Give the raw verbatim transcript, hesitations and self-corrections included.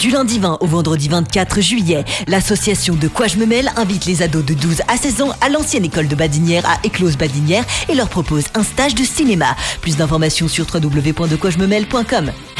Du lundi vingt au vendredi vingt-quatre juillet, l'association De Quoi Je Me Mêle invite les ados de douze à seize ans à l'ancienne école de Badinières à Éclose-Badinières et leur propose un stage de cinéma. Plus d'informations sur w w w point de quoi je me mêle point com.